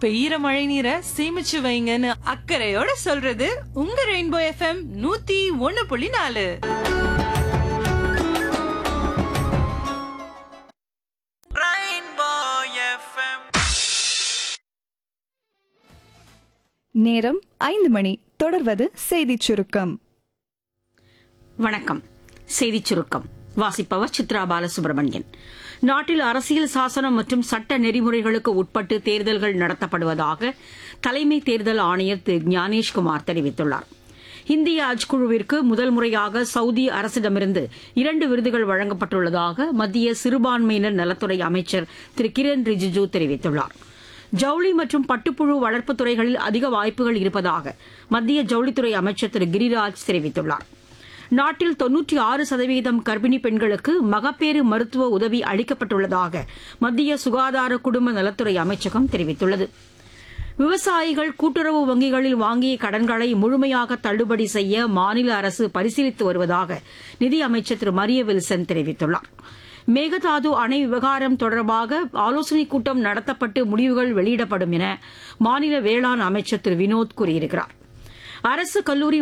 பெய்யற மழை நீரை சேமிச்சு வைங்கன்னு அக்கறையோட சொல்றது உங்க ரெயின்போ எஃப்எம் 101.4. நேரம் 5 மணி. தொடர்வது செய்திச் சுருக்கம். வணக்கம். செய்திச் சுருக்கம் வாசிப்பவர் சித்ரா பாலசுப்ரமணியன். நாட்டில் அரசியல் சாசனம் மற்றும் சட்ட நெறிமுறைகளுக்கு உட்பட்டு தேர்தல்கள் நடத்தப்படுவதாக தலைமை தேர்தல் ஆணையர் திரு ஞானேஷ்குமார் தெரிவித்துள்ளார். இந்திய ஹஜ் குழுவிற்கு முதல் முறையாக சவுதி அரசிடமிருந்து 2 விருதுகள் வழங்கப்பட்டுள்ளதாக மத்திய சிறுபான்மையினர் நலத்துறை அமைச்சர் திரு கிரண் ரிஜிஜு தெரிவித்துள்ளார். ஜவுளி மற்றும் பட்டுப்புழு வளர்ப்புத் துறைகளில் அதிக வாய்ப்புகள் இருப்பதாக மத்திய ஜவுளித்துறை அமைச்சர் திரு கிரிராஜ் தெரிவித்துள்ளார். நாட்டில் 96% கர்ப்பிணி பெண்களுக்கு மகப்பேறு மருத்துவ உதவி அளிக்கப்பட்டுள்ளதாக மத்திய சுகாதார குடும்ப நலத்துறை அமைச்சகம் தெரிவித்துள்ளது. விவசாயிகள் கூட்டுறவு வங்கிகளில் வாங்கிய கடன்களை முழுமையாக தள்ளுபடி செய்ய மாநில அரசு பரிசீலித்து வருவதாக நிதி அமைச்சர் திரு மரிய வில்சன் தெரிவித்துள்ளார். மேகதாது அணை விவகாரம் தொடர்பாக ஆலோசனைக் கூட்டம் நடத்தப்பட்டு முடிவுகள் வெளியிடப்படும் என மாநில வேளாண் அமைச்சர் திரு வினோத் கூறியிருக்கிறார். அரசு கல்லூரி